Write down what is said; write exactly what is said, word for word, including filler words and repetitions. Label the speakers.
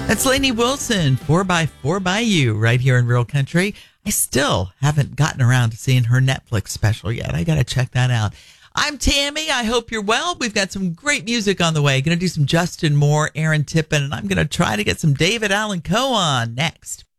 Speaker 1: That's Lainey Wilson, four by four by You, right here in Real Country. I still haven't gotten around to seeing her Netflix special yet. I got to check that out. I'm Tammy. I hope you're well. We've got some great music on the way. Going to do some Justin Moore, Aaron Tippin, and I'm going to try to get some David Allan Coe on next.